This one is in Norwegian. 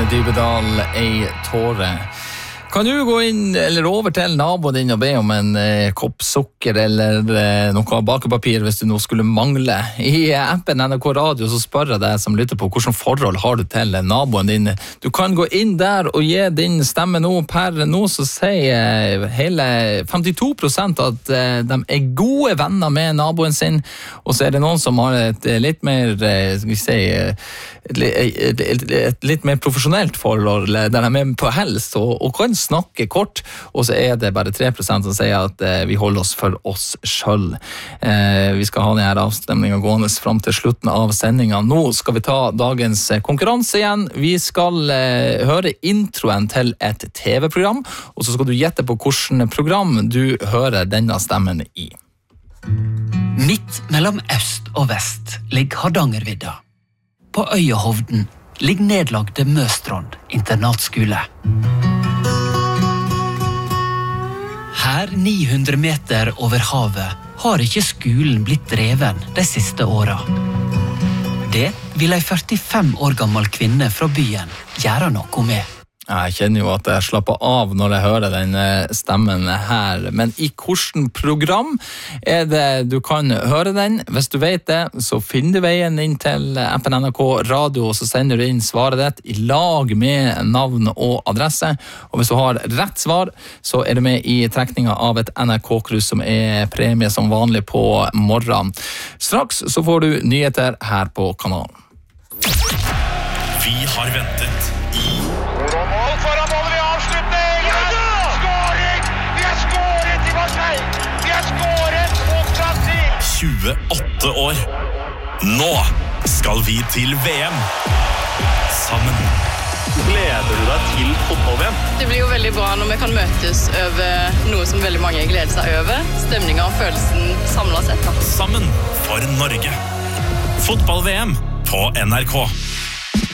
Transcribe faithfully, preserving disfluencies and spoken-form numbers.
Dybedal, ei tåre. Kan du gå inn eller over til naboen din og be om en eh, kopp sukker eller eh, noe bakepapir hvis du nå skulle mangle? I appen N R K Radio så spør jeg deg som lytter på hvordan forhold har du til naboen din. Du kan gå inn der og gi din stemme nå. Per nå så sier hele femtito prosent at eh, de er gode venner med naboen sin, og så er det noen som har et litt mer, eh, skal vi si, et, et, et, et litt mer profesjonelt forhold, der de er med på helst og, og kan snakke kort, og så er det bare tre prosent som sier at eh, vi holder oss for oss selv. Eh, vi skal ha denne avstemningen gående frem til slutten av sendingen. Nå skal vi ta dagens konkurranse igjen. Vi skal eh, høre introen til et T V-program, og så skal du gjette på hvilket program du hører denne stemmen i. Midt mellom øst og vest ligger Hardangervidda. På øya Hovden ligger nedlagte Møstrand internatskole. Her ni hundre meter over havet har ikke skolen blitt dreven de siste åra. Det vil ei førtifem år gammel kvinne fra byen gjøre noe med. Jeg kjenner jo at jeg slapper av når jeg hører den stemmen her, men i hvilket program er det du kan høre den? Hvis du vet det, så finner du veien inn til appen N R K Radio, og så sender du inn svaret ditt i lag med navn og adresse, og hvis du har rett svar, så er du med i trekningen av et N R K-krus som er premie som vanlig på morgenen. Straks så får du nyheter her på kanalen. Vi har ventet i foran målet ved avslutning! Ja, ja! Skåring! Vi har skåret i Marseille! Vi har skåret mot Brasil! tjueåtte år. Nå skal vi til V M. Sammen. Gleder du deg til fotball-V M? Det blir jo veldig bra når vi kan møtes over noe som veldig mange gleder seg over. Stemningen og følelsen samlet sett. Da. Sammen for Norge. Fotball-V M på N R K.